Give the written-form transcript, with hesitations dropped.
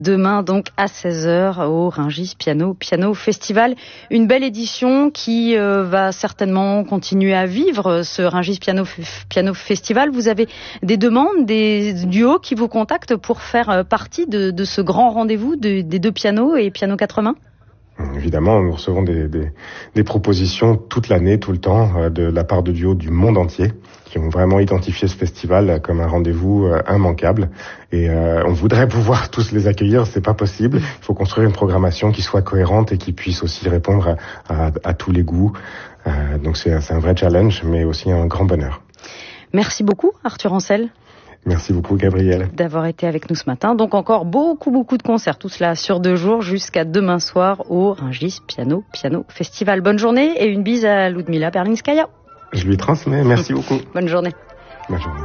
Demain donc à 16h au Rungis Piano Festival. Une belle édition qui va certainement continuer à vivre, ce Rungis Piano Festival. Vous avez des demandes, des duos qui vous contactent pour faire partie de ce grand rendez-vous des deux pianos et piano quatre mains? Évidemment, nous recevons des propositions toute l'année, tout le temps, de la part de duos du monde entier qui ont vraiment identifié ce festival comme un rendez-vous immanquable. Et on voudrait pouvoir tous les accueillir, c'est pas possible. Il faut construire une programmation qui soit cohérente et qui puisse aussi répondre à tous les goûts. Donc c'est un vrai challenge, mais aussi un grand bonheur. Merci beaucoup, Arthur Ancel. Merci beaucoup, Gabrielle, d'avoir été avec nous ce matin. Donc encore beaucoup de concerts, tout cela sur 2 jours jusqu'à demain soir au Rungis Piano Festival. Bonne journée et une bise à Ludmila Berlinskaya. Je lui transmets, merci beaucoup. Bonne journée. Bonne journée.